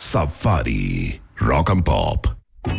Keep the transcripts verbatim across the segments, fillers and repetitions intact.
Safari Rock and Pop.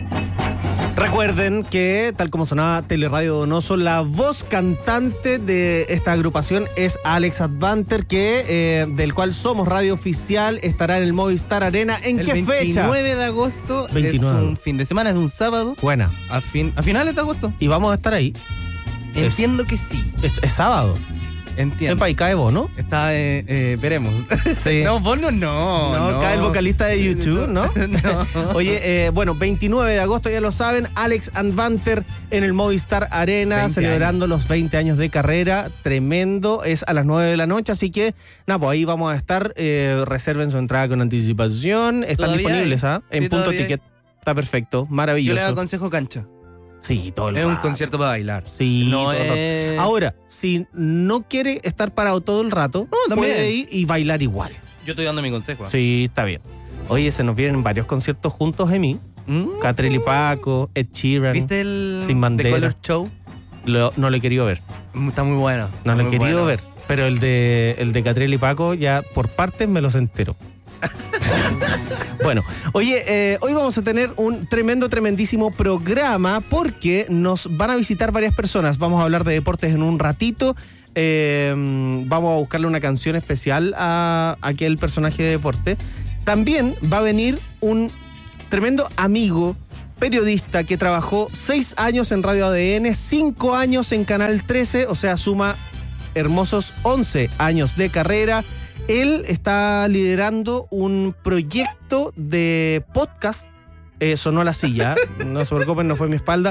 Recuerden que, tal como sonaba Teleradio Donoso, la voz cantante de esta agrupación es Alex Advanter, que eh, del cual somos radio oficial, estará en el Movistar Arena. ¿En el qué fecha? veintinueve de agosto veintinueve. Es un fin de semana, es un sábado. Buena. A, fin, a finales de agosto. Y vamos a estar ahí. Entiendo es, que sí. Es, es sábado. Entiendo. ¿En país cae Bono? Está, eh, eh, veremos. Sí. No, Bono no, no. No, cae el vocalista de YouTube, ¿no? No. Oye, eh, bueno, veintinueve de agosto, ya lo saben, Alex Advanter en el Movistar Arena, celebrando años. Los veinte años de carrera. Tremendo, es a las nueve de la noche, así que, nada, pues ahí vamos a estar. Eh, reserven su entrada con anticipación. Están disponibles, ¿ah? ¿eh? En sí, Punto Ticket. Está perfecto, maravilloso. Yo le aconsejo cancha. Sí, todo el Es rato. un concierto para bailar. Sí, no todo el es... rato. Ahora, si no quiere estar parado todo el rato, no, puede ir y bailar igual. Yo estoy dando mi consejo. ¿eh? Sí, está bien. Oye, se nos vienen varios conciertos juntos, Emi. Mm. Catriel y Paco, Ed Sheeran. ¿Viste el Sin Bandera. The Color Show? Lo, no lo he querido ver. Está muy bueno. No lo he muy querido bueno. ver. Pero el de el de Catriel y Paco, ya por partes me los entero. Bueno, oye, eh, hoy vamos a tener un tremendo, tremendísimo programa porque nos van a visitar varias personas. Vamos a hablar de deportes en un ratito. Eh, vamos a buscarle una canción especial a aquel personaje de deporte. También va a venir un tremendo amigo, periodista que trabajó seis años en Radio A D N, cinco años en Canal trece, o sea, suma hermosos once años de carrera. Él está liderando un proyecto de podcast. Eh, sonó la silla, no se preocupen, no fue mi espalda.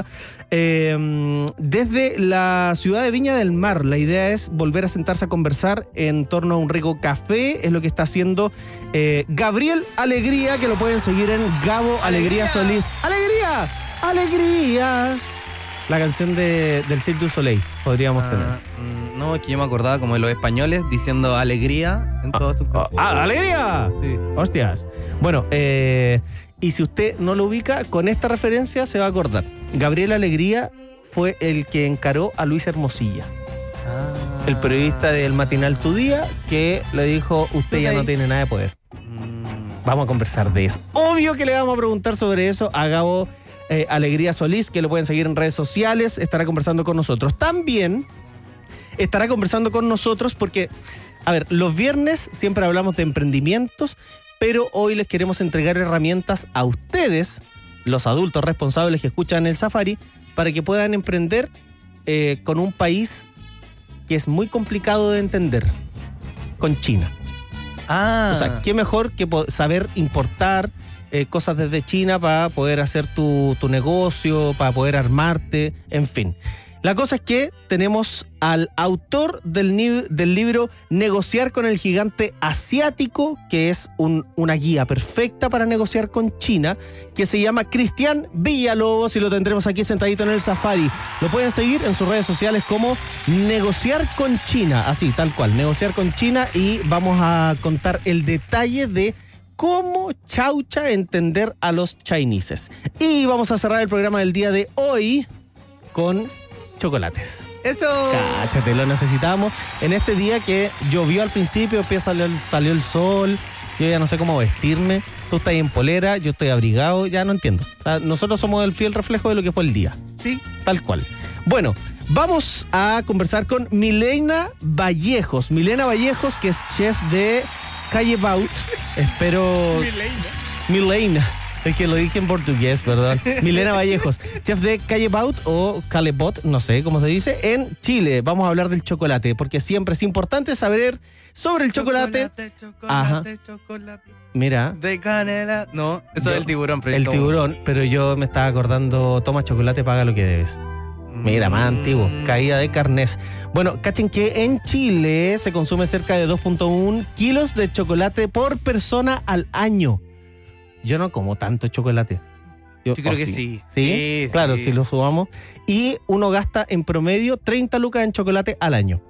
Eh, desde la ciudad de Viña del Mar, la idea es volver a sentarse a conversar en torno a un rico café. Es lo que está haciendo eh, Gabriel Alegría, que lo pueden seguir en Gabo Alegría, Alegría Solís. ¡Alegría! ¡Alegría! La canción de, del Cirque du Soleil podríamos ah, tener. No, es que yo me acordaba como de los españoles diciendo alegría en ah, todas sus cosas. ¡Ah, alegría! Sí. Hostias. Bueno, eh, y si usted no lo ubica, con esta referencia se va a acordar. Gabriel Alegría fue el que encaró a Luis Hermosilla, Ah. el periodista del matinal Tu Día, que le dijo, usted ya no tiene nada de poder. Mm. Vamos a conversar de eso. Obvio que le vamos a preguntar sobre eso a Gabo eh, Alegría Solís, que lo pueden seguir en redes sociales. Estará conversando con nosotros. También estará conversando con nosotros porque, a ver, los viernes siempre hablamos de emprendimientos, pero hoy les queremos entregar herramientas a ustedes, los adultos responsables que escuchan el Safari, para que puedan emprender eh, con un país que es muy complicado de entender, con China. Ah. O sea, qué mejor que po- saber importar eh, cosas desde China para poder hacer tu, tu negocio, para poder armarte, en fin. La cosa es que tenemos al autor del, ni- del libro Negociar con el Gigante Asiático, que es un, una guía perfecta para negociar con China, que se llama Cristian Villalobos, y lo tendremos aquí sentadito en el Safari. Lo pueden seguir en sus redes sociales como Negociar con China, así, tal cual, Negociar con China, y vamos a contar el detalle de cómo chaucha entender a los chineses. Y vamos a cerrar el programa del día de hoy con chocolates. ¡Eso! Cáchate, lo necesitamos en este día que llovió al principio, después salió, salió el sol, yo ya no sé cómo vestirme, tú estás en polera, yo estoy abrigado, ya no entiendo. O sea, nosotros somos el fiel reflejo de lo que fue el día. Sí. Tal cual. Bueno, vamos a conversar con Milena Vallejos. Milena Vallejos, que es chef de Calle Baut. Espero... Milena. Es que lo dije en portugués, perdón. Milena Vallejos, chef de Calle Baut o Calebot, no sé cómo se dice, en Chile. Vamos a hablar del chocolate, porque siempre es importante saber sobre el chocolate. Chocolate, chocolate, Ajá. chocolate. Mira, De canela. No, eso Yo- es el tiburón. pero el es como- tiburón, pero yo me estaba acordando, toma chocolate, paga lo que debes. Mira, más antiguo, caída de carnés. Bueno, cachen que en Chile se consume cerca de dos punto uno kilos de chocolate por persona al año. Yo no como tanto chocolate. Yo creo ¿o que sí. ¿Sí? Sí, Claro, sí. si lo subamos. Y uno gasta en promedio treinta lucas en chocolate al año.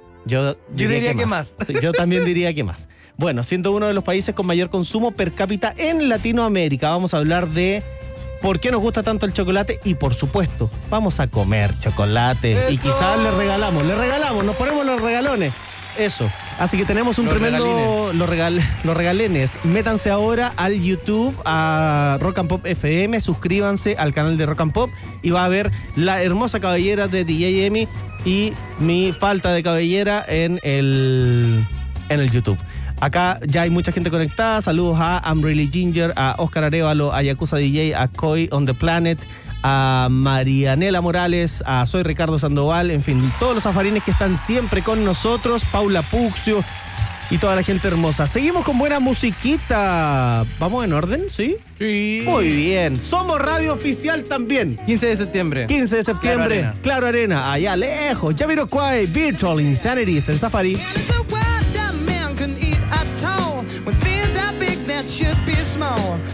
Yo diría que más. Sí, yo también diría que más. Bueno, siendo uno de los países con mayor consumo per cápita en Latinoamérica, vamos a hablar de por qué nos gusta tanto el chocolate y, por supuesto, vamos a comer chocolate. Y ¡Eso! quizás le regalamos, le regalamos, nos ponemos los regalones. Eso. Así que tenemos un Los tremendo... Los, regal, los regalenes. Métanse ahora al YouTube, a Rock and Pop F M, suscríbanse al canal de Rock and Pop y va a ver la hermosa cabellera de D J Emi y mi falta de cabellera en el, en el YouTube. Acá ya hay mucha gente conectada. Saludos a I'm Really Ginger, a Oscar Arevalo, a Yakuza D J, a Koi on the Planet, a Marianela Morales, a Soy Ricardo Sandoval, en fin, todos los safarines que están siempre con nosotros, Paula Puxio y toda la gente hermosa. Seguimos con buena musiquita. ¿Vamos en orden? ¿Sí? Sí. Muy bien. Somos radio oficial también. quince de septiembre. quince de septiembre. Claro Arena. Claro Arena. Allá lejos. Jamiroquai, Virtual Insanity, el Safari. When things are big that should be small.